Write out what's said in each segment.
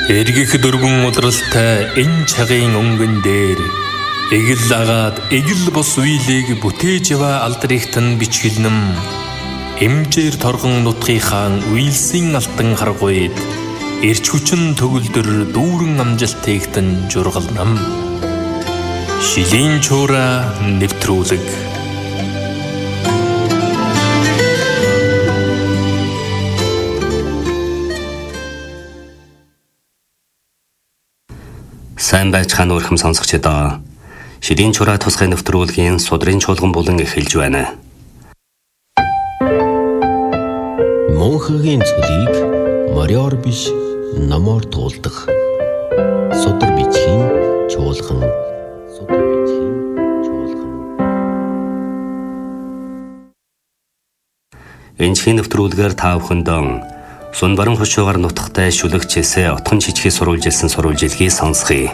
Эргэх дөрвөн удралтай энэ цагийн өнгөн дээр эгэл агаад эгэл бос үеийг бүтээж ява алдрихтан бичгэлнэм эмжээр торгон нутгийнхаа үеэлсийн алтан харгуйд эрч хүчин төгөлдөр дүүрэн амжилтыгтан жургалнам шилийн чуура нэвтрүүлэг. Сайн байцгаана өрхөм сонсогчдоо. Шилийн чураа тусгай нэвтрүүлгийн судрын чуулган болон эхэлж байна. Монхогийн цөлийг мориор биш намор туулдаг. Судар бичгийн чуулган. Энэхийн нэвтрүүлгээр та бүхэндээ Сунбаран хушуугаар нутагтай шүлэгчээсээ отхон чичгийг сурвалжилсан сурвалжилгийг сонсгоё.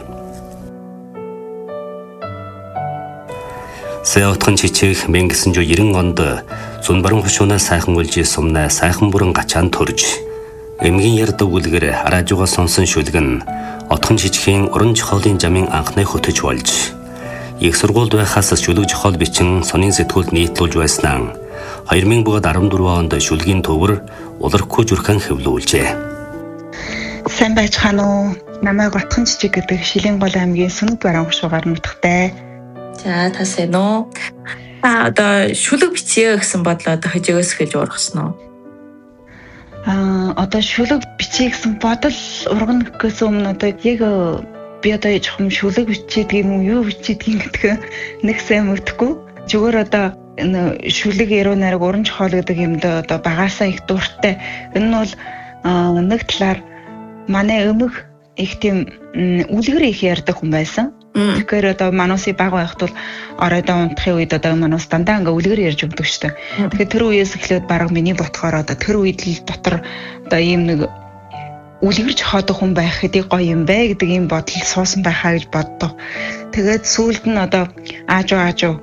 Сэ отхон чичиг 1990 онд Сунбаран хушуунаас сайхан үлжээ сумнаа сайхан бүрэн гачаан төрж эмгийн ярддаг үлгэр араажуугаа сонсон шүлэг нь отхон чичгийн уран зохиолын жамын анхны хөтөж болж их сургуульд байхаас шүлэг зохиол бичин сонин сэтгүүлд нийтлүүлж байснаа 2014 онд шүлгийн төвөр улархгүй зүрхэн хэвлүүлжээ. Сайн байцгаана уу? Намайг Отхон чичиг гэдэг Шилийн гол аймгийн Сүнэг баруун хушуугаар нутагтай. За тасаа нөө. Одоо шүлэг бичье гэсэн бодлоо одоо хажигаас хэлж ургасан уу? Одоо шүлэг бичье гэсэн бодол ургана гэхээс өмнө одоо яг би одоо жоохон шүлэг бичээд юм уу юу бичээд юм гэдэг нэг сайн мэдхгүй. Зүгээр одоо шүлэг яруу найраг уран зохиол гэдэг юмд одоо багаасаа их дуртай. Энэ нь бол нэг талаар манай өмнөх их тийм үлгэр их ярьдаг хүн байсан. Тэгэхээр одоо мануусын баг байхад бол оройдоо унтахын үед одоо мануус дандаа ингээ үлгэр ярьж өгдөг шүү дээ. Тэгэхээр тэр үеэс эхлээд баг миний ботхоор одоо тэр үед л дотор одоо ийм нэг үлгэр зохиодог хүн байх хэдий гоё юм бэ гэдэг ийм бодол суусан байхаа гэж боддог. Тэгээд сүүлд нь одоо аажуу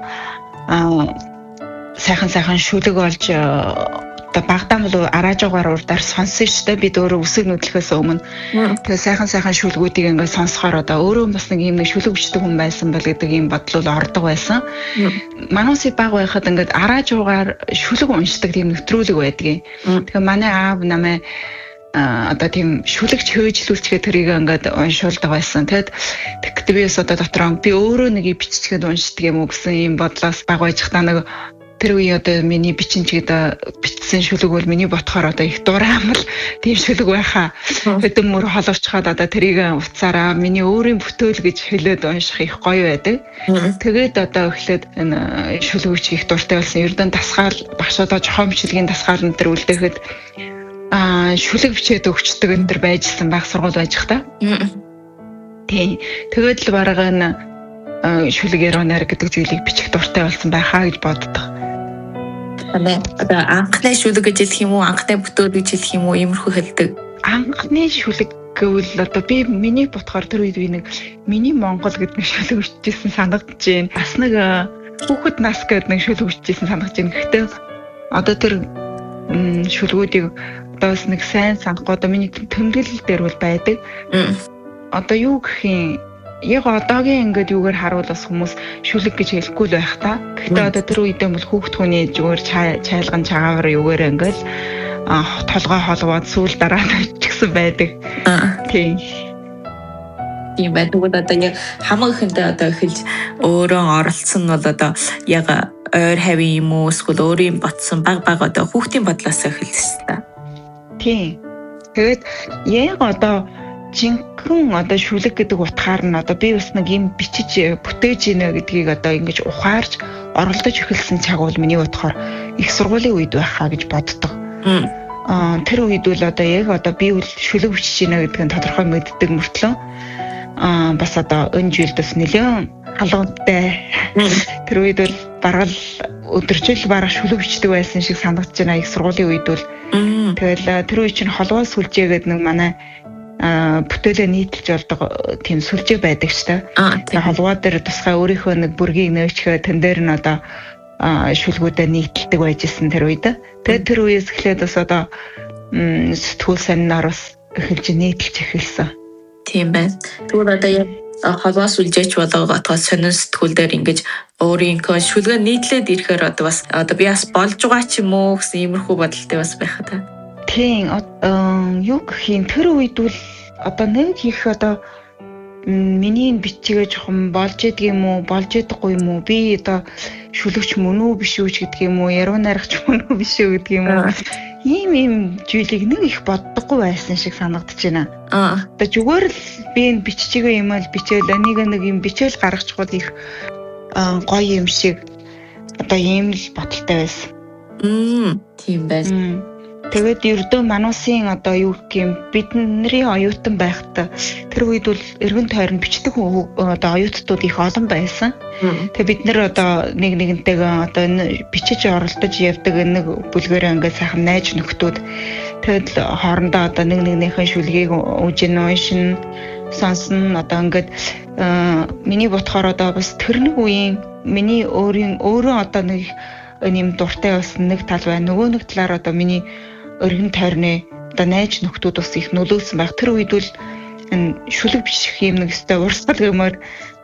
сайхан шүлэг олж одоо багтаа бол араажуугаар урдаар сонсон шүү дээ. Бид өөрөө үсэг нүдлэхээс өмнө тэгээ сайхан шүлгүүдийг ингээд сонсохоор одоо өөрөө бас нэг юм нэг шүлэг бичдэг хүн байсан бол гэдэг ийм бодол ордог байсан. Мануусын баг байхад ингээд араажуугаар шүлэг уншдаг тийм нэвтрүүлэг байдгийн. Тэгээ манай аав намайг одоо тийм шүлэгч хөөжлүүлчгээ тэрийг ингээд уншуулдаг байсан. Тэгэд би бас одоо дотроо би өөрөө нэг биччихээд уншдаг юм уу гэсэн ийм бодлоос баг байж хата нэг тэр үе одоо миний бичинчгээд бичсэн шүлэг бол миний ботхоор одоо их дураамал тийм шүлэг байхаа. Хэдэн мөр холовчхаад одоо тэрийг уцаараа миний өөрийн бүтээл гэж хэлээд унших их гоё байдаг. Тэгээд одоо эхлээд энэ шүлгүүч их дуртай болсон. Ердөн тасгаал багшуудаа жохом шүлгийн тасгаал энэ төр үлдээхэд шүлэг бичээд өгчдөг энэ төр байжсэн баг сургууль байж хата. Тийм. Тэгээд л бараг энэ шүлэг яруу найр гэдэг зүйлийг бичих дуртай болсон байхаа гэж боддог. Одоо анхны шүлэг гэж хэлэх юм уу, анхны бүтээл гэж хэлэх юм уу, иймэрхүү хэлдэг. Анхны шүлэг гэвэл одоо би миний ботхоор тэр үед би нэг миний Монгол гэдэг нэг шүлэг бичижсэн санагдаж байна. Бас нэг хүүхэд нас гэдэг нэг шүлэг бичижсэн санагдаж байна. Гэхдээ одоо тэр шүлгүүдийг одоо бас нэг сайн санахгүй одоо миний тэмдэглэл дээр бол байдаг. Одоо юу гэх юм яг одоогийн ингээд юугаар харуулсан хүмүүс шүлэг гэж хэлэхгүй л байх та. Гэхдээ одоо тэр үедээ бол хүүхд хүний зүгээр чайлган чагавар юугаар ингээд толгой холгоод сүүл дараа нь бичсэн байдаг. Тийм. Тийм байдаг. Одоо яг хамаг ихэндээ одоо эхэлж өөрөө оролцсон бол одоо яг ойр хавийн юм уу эсвэл өөрийн ботсон баг одоо хүүхдийн бодлоос эхэлсэн та. Тийм. Тэгээд яг одоо жинхэнэ одоо шүлэг гэдэг утгаар нь одоо би бас нэг юм бичиж бүтээж ийнэ гэдгийг одоо ингэж ухаарж оролдож эхэлсэн цаг бол миний бодохоор их сургуулийн үед байхаа гэж боддог. Тэр үед бол одоо яг одоо би үл шүлэг бичиж ийнэ гэдгийг тодорхой мэддэг мөртлөө бас одоо энэ жилд бас нэлээд халуунтай тэр үед бол бараг л өдөржил бараг шүлэг бичдэг байсан шиг санагдаж байна их сургуулийн үед бол. Тэгэл тэр үе чинь холгоо сүлжээ гэдэг нэг манай бүтээлээ нийтэлж болдог тийм сүлжээ байдаг ч та. Тэгээ холгоо дээр тусгай өөрийнхөө нэг бүргийг нөөчгөө тэн дээр нь одоо шүлгүүдэд нийтэлдэг байжсэн тэр үед. Тэгээ тэр үеэс эхлээд бас одоо сэтгүүл санинаар бас эхэлж нийтэлж эхэлсэн. Тийм байна. Тэгвэл одоо яг холбоос үлжээч болгоотгоо сонин сэтгүүл дээр ингэж өөрийнхөө шүлгээ нийтлээд ирэхээр одоо бас одоо би бас болж байгаа ч юм уу гэсэн иймэрхүү бодолтой бас байх та. Тийм юу гэх юм тэр үед бол одоо нэг их одоо миний бичгээ жоохон болж идэг юм уу болж идэггүй юм уу би одоо шүлэгч мөн үү биш үү гэдэг юм уу яруу найрагч мөн үү биш үү гэдэг юм уу ийм зүйлийг нэг их боддоггүй байсан шиг санагдаж байна. Одоо зүгээр л би энэ биччихээ юм аа бичээл нэг юм бичээл гаргачихвал их гоё юм шиг одоо ийм л бодолтой байсан. Тийм байна. Тэгээд ердөө мануусын одоо юу гэх юм бидний оюутан байхдаа тэр үед бол эргэн тойрон бичдэг одоо оюутнууд их олон байсан. Тэгээд бид нэр одоо нэгнтэйгээ одоо бичиж оролдож явдаг нэг бүлгээрээ ингээд сайхан найз нөхдүүд тэгээд хоорондоо одоо нэгнийхэн шүлгийг үжин уншин сонсон одоо ингээд миний бодохоор одоо бас тэр нэг үеийн миний өөрөө одоо нэг юм дуртай болсон нэг тал байна. Нөгөө нэг талаар одоо миний өргөн тойрны одоо найз нөхдүүд бас их нөлөөсөн байх. Тэр үед бол энэ шүлэг бичих юм нэг өстой урсгал гэмээр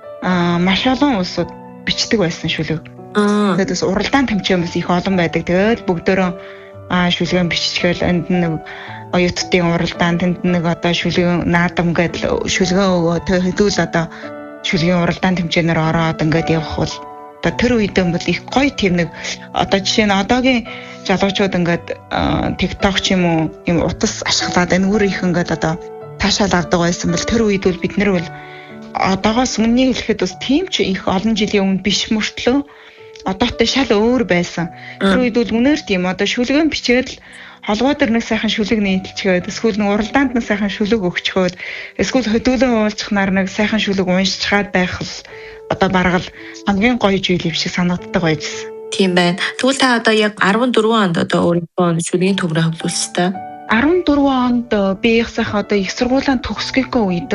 маш олон улсууд бичдэг байсан шүлэг. Тэгээд бас уралдаан тэмцээн бас их олон байдаг. Тэгээд бүгдөө шүлгэн биччихэл энд нэг оюутдын уралдаан тэнд нэг одоо шүлгэн наадам гэдэл шүлгээ өгөө тэгээд хэдүүл одоо шүлгийн уралдаан тэмцээнээр ороод ингээд явах бол одоо тэр үедээ бол их гоё тийм нэг одоо жишээ нь одоогийн залуучууд ингээд TikTok ч юм уу юм утас ашиглаад энэгээр их ингээд одоо таашаал авдаг байсан бол тэр үед бол бид нар бол одоогоос өмнө хэлэхэд бас тийм ч их олон жилийн өмнө биш мөртлөө одоотой шал өөр байсан. Тэр үед бол үнээр тийм одоо шүлгэн бичээд холбоо дээр нэг сайхан шүлэг нийтэлчгээд эсвэл нэг уралдаанд нэг сайхан шүлэг өгчхөөд эсвэл хөдөлгөөн уулзахнаар нэг сайхан шүлэг уншчихад байх л одоо бараг л хамгийн гоё зүйл юм шиг санагддаг байжсэн. Тийм байна. Тэгвэл та одоо яг 14 онд одоо өөрийнхөө шүлгийн төврөө хөвлүүлсэн. 14 онд би их сайхан одоо их сургуулийн төгсгийнхөө үед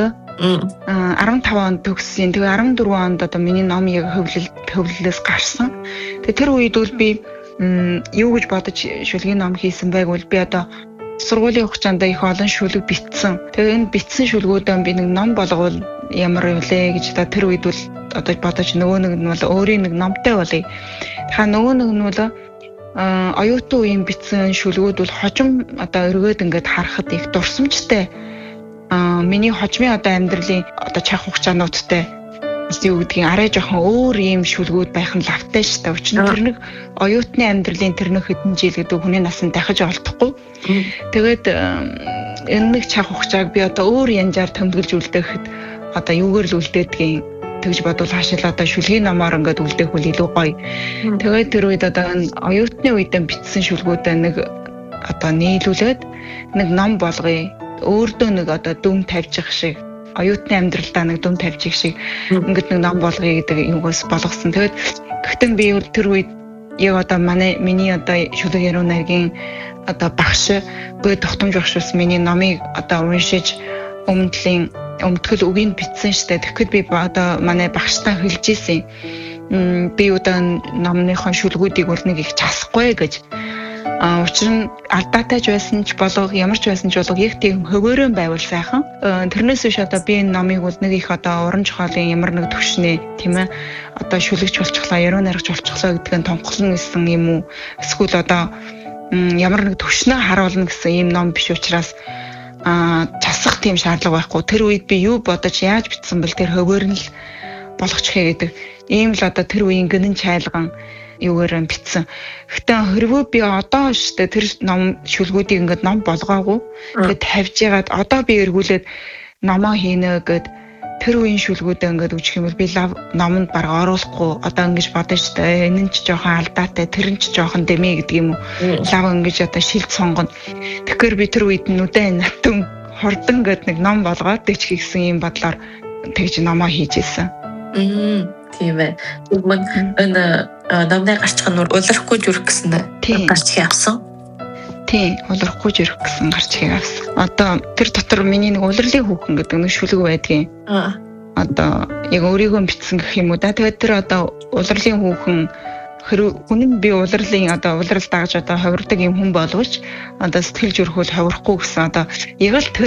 15 онд төгссөн. Тэгээ 14 онд одоо миний ном яг хөвлөлөөс гарсан. Тэгээ тэр үед бол би юу гэж бодож шүлгийн ном хийсэн байг бол би одоо сургуулийн хугацаанд их олон шүлэг бичсэн. Тэгээ энэ бичсэн шүлгүүдээ би нэг ном болгоод ямар вэ гэж одоо тэр үед бол одоо бодож нөгөө нэг нь бол өөрийн нэг номтой болъё. Тэгэхээр нөгөө нэг нь бол оюутан үеийн бичсэн шүлгүүд бол хожим одоо өргөөд ингээд харахад их дурсамжтай. Миний хожмын одоо амьдралын одоо чах хугацаануудтай юу гэдгийг арай жоохон өөр юм шүлгүүд байх нь лавтай шүү дээ. Учир нь тэр нэг оюутны амьдралын тэр нэг хэдэн жил гэдэг хүний насанд дахиж олдохгүй. Тэгээд энэ нэг чах хугацааг би одоо өөр янзаар томилж үлдээхэд одоо юугаар л үлдээдгийг тэгж бодвол хаашаал одоо шүлгийн номоор ингээд үлдээх үл илүү гоё. Тэгээд тэр үед одоо оюутны үедээ бичсэн шүлгүүдээ нэг одоо нийлүүлээд нэг ном болгоё. Өөрдөө нэг одоо дүн тавьчих шиг оюутны амьдралдаа нэг дүн тавьчих шиг ингээд нэг ном болгоё гэдэг юугаас болгосон. Тэгээд гэхдээ би тэр үед яг одоо миний одоо шүлэг яруу найргийн одоо багш гүй тогтомж багшаас миний номыг одоо уншиж өмтгөл үгийг бичсэн штэ. Тэгэхэд би одоо манай багштай хэлж ийсэн. Би одоо номныхон шүлгүүдийг бол нэг их часахгүй гэж. Учир нь алдаатай ч байсан ч болов ямар ч байсан ч болов яг тийм хөвөөрөн байвал сайхан. Тэрнээс биш одоо би энэ номыг бол нэг их одоо уран зохиолын ямар нэг төвшнээ тийм ээ одоо шүлэгч болчихлоо, яруу найрагч болчихлоо гэдгийг томхлон исэн юм уу? Эсвэл одоо ямар нэг төвшнөө харуулна гэсэн ийм ном биш учраас часах тийм шаардлага байхгүй. Тэр үед би юу бодож яаж бичсэн бэл тэр хөвөөр нь л болгочихъя гэдэг. Ийм л одоо тэр үеийн гинэн чайлган юугаар бичсэн. Гэтэ хэрвээ би одоо штэ тэр ном шүлгүүдийг ингээд ном болгоогүй. Тэгээд тавьж ягаад одоо би эргүүлээд номоо хийнэ гэд тэр үеийн шүлгүүдээ ингээд үжих юм бол би номонд баг оруулахгүй. Одоо ингэж бодож штэ энэ нь ч жоохон алдаатай, тэр нь ч жоохон дэмий гэдэг юм уу. Лав ингэж одоо шилд сонгоно. Тэгэхээр би тэр үед нүдэ натан хурдан гэд нэг ном болгоод дэч хийсэн юм бодлоор тэгж номоо хийж ирсэн. Тийм ээ. Энэ номны гарчих нь улрахгүй зүрх гэсэн гарчиг авсан. Тийм, улрахгүй зүрх гэсэн гарчиг авсан. Одоо тэр дотор миний нэг улирлын хүүхэн гэдэг нэг шүлэг байдгийн. Одоо яг өөрийгөө бичсэн гэх юм уу да. Тэгээд тэр одоо улирлын хүүхэн хүн би улирлын одоо улирал дагж одоо ховирдаг юм хүн боловч одоо сэтгэл зүрхүүл ховрохгүй гэсэн одоо яг л